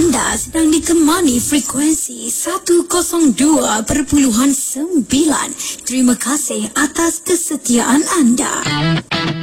Anda sedang dikemani frekuensi 102.9. Terima kasih atas kesetiaan anda.